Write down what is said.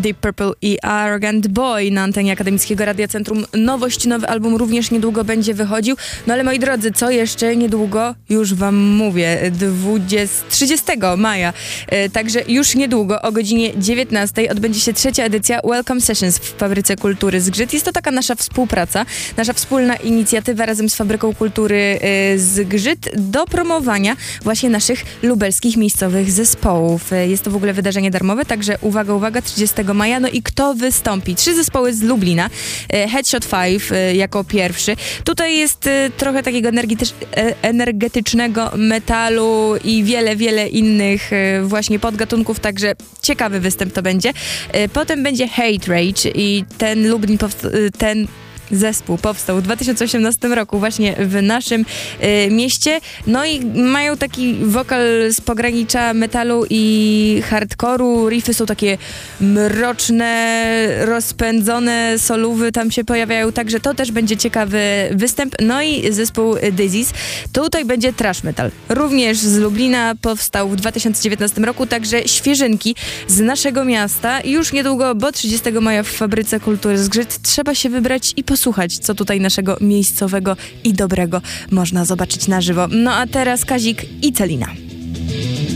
Deep Purple i Arrogant Boy na antenie Akademickiego Radia Centrum. Nowość, nowy album również niedługo będzie wychodził. No ale moi drodzy, co jeszcze niedługo? Już wam mówię, 30 maja. Także już niedługo o godzinie 19 odbędzie się 3. edycja Welcome Sessions w Fabryce Kultury Zgrzyt. Jest to taka nasza współpraca, nasza wspólna inicjatywa razem z Fabryką Kultury Zgrzyt do promowania właśnie naszych lubelskich miejscowych zespołów. Jest to w ogóle wydarzenie darmowe, także uwaga, 30 maja. No i kto wystąpi? 3 zespoły z Lublina. Headshot 5 jako pierwszy. Tutaj jest trochę takiego energetycznego metalu i wiele innych właśnie podgatunków, także ciekawy występ to będzie. Potem będzie Hate Rage i ten zespół powstał w 2018 roku właśnie w naszym mieście. No i mają taki wokal z pogranicza metalu i hardkoru. Riffy są takie mroczne, rozpędzone, solówy tam się pojawiają, także to też będzie ciekawy występ. No i zespół Disease. Tutaj będzie thrash metal. Również z Lublina, powstał w 2019 roku, także świeżynki z naszego miasta. Już niedługo, bo 30 maja w Fabryce Kultury Zgrzyt trzeba się wybrać i posłuchać, co tutaj naszego miejscowego i dobrego można zobaczyć na żywo. No a teraz Kazik i Celina.